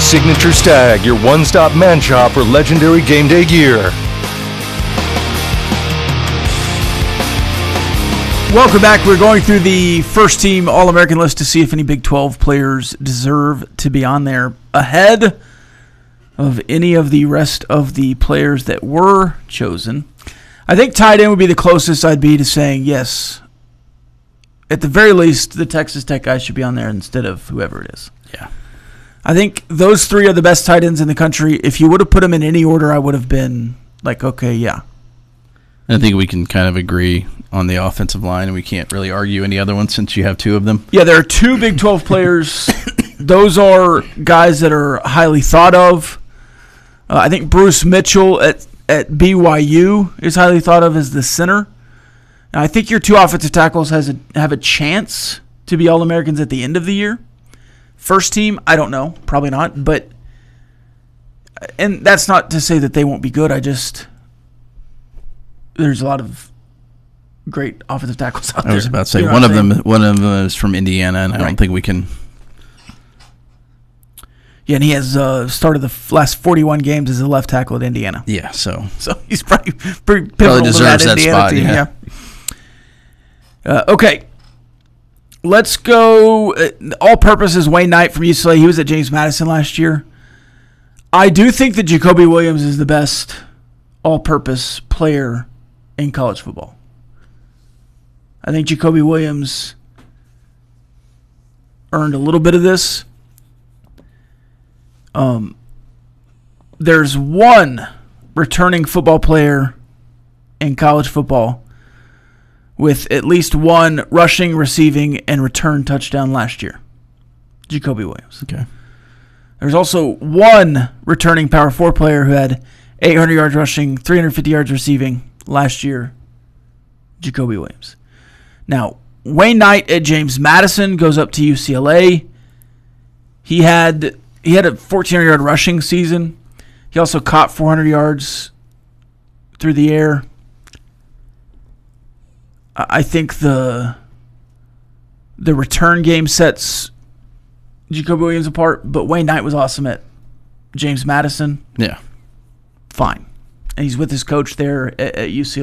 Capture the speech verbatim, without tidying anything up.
Signature Stag, your one-stop man shop for legendary game day gear. Welcome back. We're going through the first team All-American list to see if any Big twelve players deserve to be on there ahead of any of the rest of the players that were chosen. I think tight end would be the closest I'd be to saying yes. At the very least, the Texas Tech guy should be on there instead of whoever it is. Yeah. I think those three are the best tight ends in the country. If you would have put them in any order, I would have been like, okay, yeah. I think we can kind of agree on the offensive line, and we can't really argue any other one since you have two of them. Yeah, there are two Big twelve players. Those are guys that are highly thought of. Uh, I think Bruce Mitchell at, at B Y U is highly thought of as the center. Now, I think your two offensive tackles has a, have a chance to be All-Americans at the end of the year. First team, I don't know. Probably not. But, and that's not to say that they won't be good. I just, there's a lot of great offensive tackles out there. I was about to say, you know one of saying? them one of them is from Indiana, and I Right. don't think we can. Yeah, and he has uh, started the f- last forty-one games as a left tackle at Indiana. Yeah, so So he's probably pretty pivotal Probably to deserves that Indiana spot, team. yeah. Yeah. Uh, okay. Let's go. Uh, all-purpose is Wayne Knight from U C L A. He was at James Madison last year. I do think that Jacoby Williams is the best all-purpose player in college football. I think Jacoby Williams earned a little bit of this. Um, there's one returning football player in college football with at least one rushing, receiving, and return touchdown last year. Jacoby Williams. okay. There's also one returning Power Four player who had eight hundred yards rushing, three hundred fifty yards receiving last year. Jacoby Williams. Now, Wayne Knight at James Madison goes up to U C L A. He had he had a fourteen hundred yard rushing season. He also caught four hundred yards through the air. I think the the return game sets Jacoby Williams apart, but Wayne Knight was awesome at James Madison. Yeah. Fine. And he's with his coach there at, at U C L A.